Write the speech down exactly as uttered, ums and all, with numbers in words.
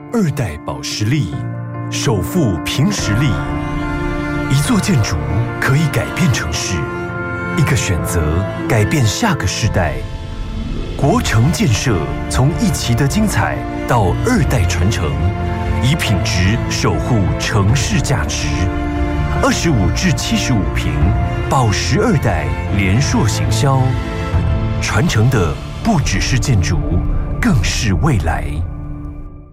二代保实力，首富凭实力。一座建筑可以改变城市，一个选择改变下个世代。国城建设从一期的精彩到二代传承，以品质守护城市价值。二十五至七十五坪，保实二代联硕行销，传承的不只是建筑，更是未来。